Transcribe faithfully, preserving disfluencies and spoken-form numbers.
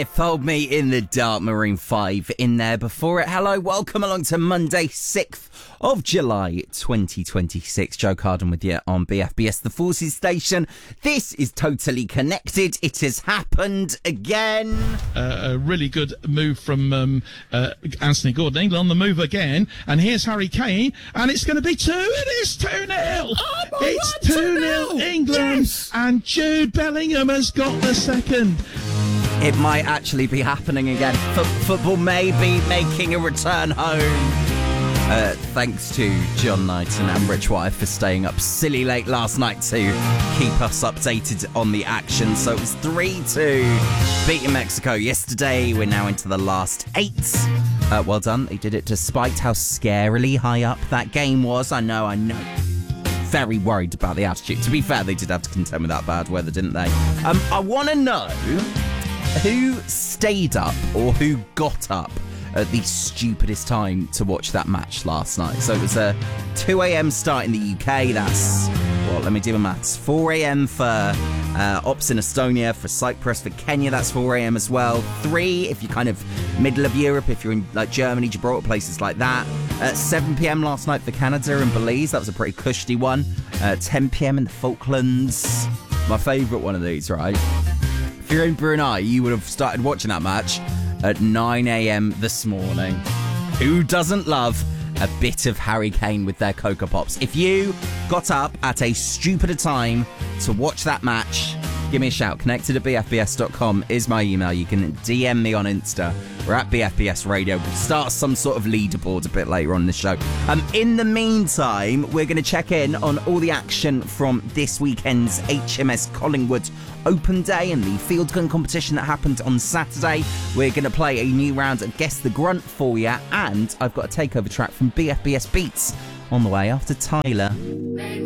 It followed me in the dark, Marine five in there before it. Hello, welcome along to Monday, sixth of July, twenty twenty-six. Joe Carden with you on B F B S, the Forces Station. This is Totally Connected. It has happened again. Uh, a really good move from um, uh, Anthony Gordon. England on the move again. And here's Harry Kane. And it's going to be two. It is two nil. Oh it's two nil England. Yes. And Jude Bellingham has got the second. It might actually be happening again. F- football may be making a return home. Uh, thanks to John Knight and Rich Wire for staying up silly late last night to keep us updated on the action. So it was three two beating Mexico yesterday. We're now into the last eight. Uh, well done. They did it despite how scarily high up that game was. I know, I know. Very worried about the altitude. To be fair, they did have to contend with that bad weather, didn't they? Um, I want to know who stayed up or who got up at the stupidest time to watch that match last night. So it was a two a.m. start in the U K. That's, well, let me do my maths. four a.m. for uh, Ops in Estonia, for Cyprus, for Kenya, that's four a.m. as well. three if you're kind of middle of Europe, if you're in like Germany, Gibraltar, places like that. Uh, seven p.m. last night for Canada and Belize. That was a pretty cushy one. Uh, ten p.m. in the Falklands. My favourite one of these, right? If you're in Brunei, you would have started watching that match at nine a.m. this morning. Who doesn't love a bit of Harry Kane with their Cocoa Pops? If you got up at a stupider time to watch that match, give me a shout. Connected at b f b s dot com is my email. You can D M me on Insta. We're at B F B S Radio. We'll start some sort of leaderboard a bit later on in the show. Um, in the meantime, we're going to check in on all the action from this weekend's H M S Collingwood Open Day and the field gun competition that happened on Saturday. We're going to play a new round of Guess the Grunt for you, and I've got a takeover track from B F B S Beats on the way after Tyler.